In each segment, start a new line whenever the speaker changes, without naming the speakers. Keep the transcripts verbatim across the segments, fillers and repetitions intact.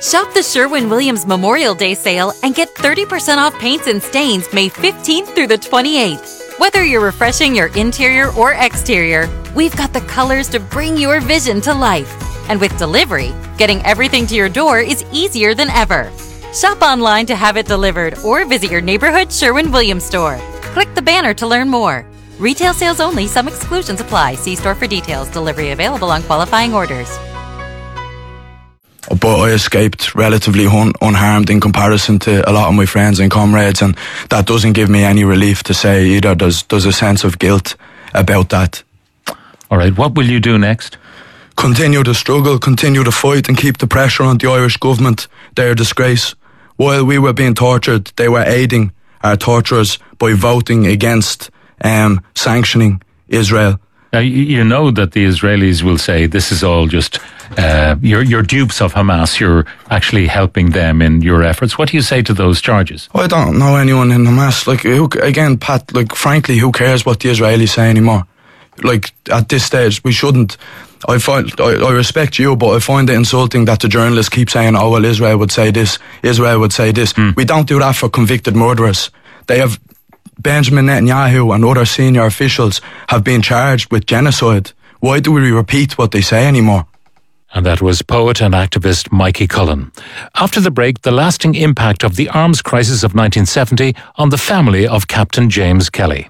Shop the Sherwin-Williams Memorial Day sale and get thirty percent off paints and stains May fifteenth through the twenty-eighth. Whether you're refreshing your interior or exterior, we've got the colors to bring your vision to life. And with delivery, getting everything to your door is easier than ever. Shop online to have it delivered or visit your neighborhood Sherwin-Williams store. Click the banner to learn more. Retail sales only. Some exclusions apply. See store for details. Delivery available on qualifying orders.
But I escaped relatively un- unharmed in comparison to a lot of my friends and comrades, and that doesn't give me any relief to say either. There's, there's a sense of guilt about that.
All right, what will you do next?
Continue to struggle, continue to fight, and keep the pressure on the Irish government. They're a disgrace. While we were being tortured, they were aiding our torturers by voting against um, sanctioning Israel.
Now, you know that the Israelis will say this is all just, uh, you're, you're dupes of Hamas, you're actually helping them in your efforts. What do you say to those charges?
I don't know anyone in Hamas. Like, who, again, Pat, like, frankly, who cares what the Israelis say anymore? Like, at this stage, we shouldn't. I find, I, I respect you, but I find it insulting that the journalists keep saying, oh, well, Israel would say this, Israel would say this. Mm. We don't do that for convicted murderers. They have... Benjamin Netanyahu and other senior officials have been charged with genocide. Why do we repeat what they say anymore?
And that was poet and activist Mikey Cullen. After the break, the lasting impact of the arms crisis of nineteen seventy on the family of Captain James Kelly.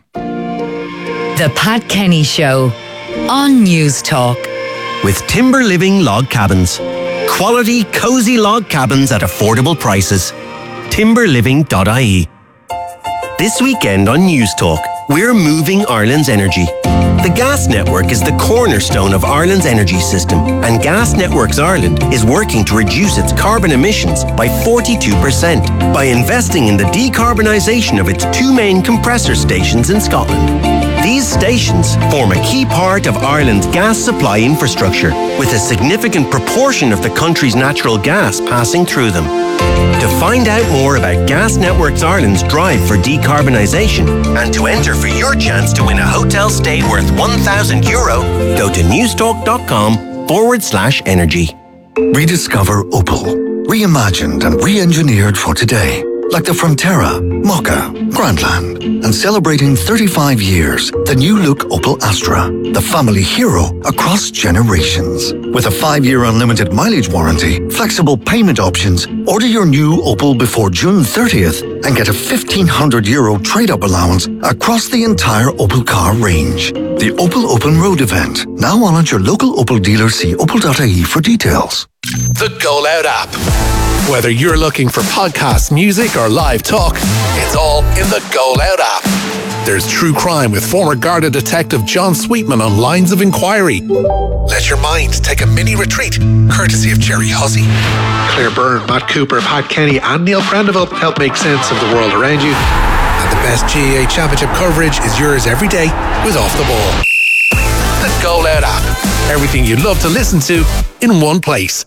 The Pat Kenny Show on News Talk.
With Timber Living Log Cabins. Quality, cosy log cabins at affordable prices. timber living dot I E. This weekend on News Talk, we're moving Ireland's energy. The Gas Network is the cornerstone of Ireland's energy system, and Gas Networks Ireland is working to reduce its carbon emissions by forty-two percent by investing in the decarbonisation of its two main compressor stations in Scotland. These stations form a key part of Ireland's gas supply infrastructure, with a significant proportion of the country's natural gas passing through them. To find out more about Gas Networks Ireland's drive for decarbonisation and to enter for your chance to win a hotel stay worth one thousand euro, go to newstalk.com forward slash energy.
Rediscover Opel. Reimagined and re-engineered for today. Like the Frontera, Mokka, Grandland, and celebrating thirty-five years, the new look Opel Astra, the family hero across generations. With a five-year unlimited mileage warranty, flexible payment options, order your new Opel before June thirtieth and get a fifteen hundred euro trade-up allowance across the entire Opel car range. The Opel Open Road event, now on at your local Opel dealer. See opel dot I E for details.
The Go Loud app. Whether you're looking for podcasts, music, or live talk, it's all in the Go Loud app. There's true crime with former Garda detective John Sweetman on Lines of Inquiry. Let your mind take a mini retreat, courtesy of Jerry Hussey. Claire Byrne, Matt Cooper, Pat Kenny, and Neil Prendeville help make sense of the world around you. And the best G A A Championship coverage is yours every day with Off the Ball. The Go Loud app. Everything you'd love to listen to in one place.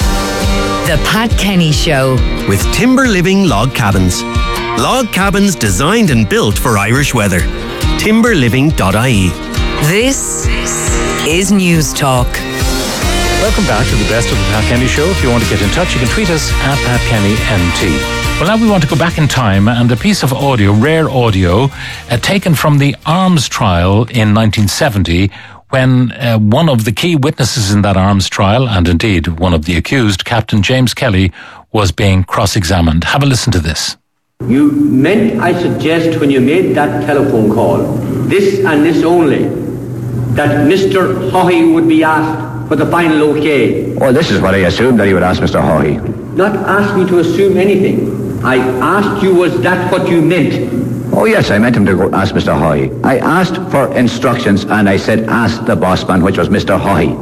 The Pat Kenny Show.
With Timber Living Log Cabins. Log cabins designed and built for Irish weather. timber living dot I E.
This is News Talk.
Welcome back to the best of the Pat Kenny Show. If you want to get in touch, you can tweet us at Pat Kenny N T. Well, now we want to go back in time, and a piece of audio, rare audio, uh, taken from the arms trial in nineteen seventy, when uh, one of the key witnesses in that arms trial, and indeed one of the accused, Captain James Kelly, was being cross-examined. Have a listen to this.
You meant, I suggest, when you made that telephone call, this and this only, that Mister Haughey would be asked for the final okay.
Well, this is what I assumed that he would ask Mister Haughey.
Not ask me to assume anything. I asked you, was that what you meant?
Oh, yes, I meant him to go ask Mister Haughey. I asked for instructions and I said, ask the boss man, which was Mister Haughey.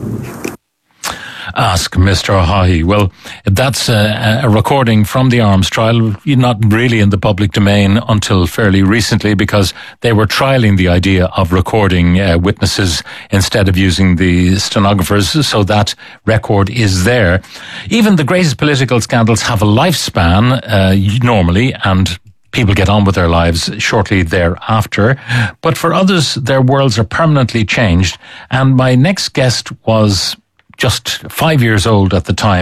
Ask Mister Haughey. Well, that's a, a recording from the arms trial, not really in the public domain until fairly recently, because they were trialing the idea of recording uh, witnesses instead of using the stenographers, so that record is there. Even the greatest political scandals have a lifespan, uh, normally, and people get on with their lives shortly thereafter. But for others, their worlds are permanently changed. And my next guest was just five years old at the time.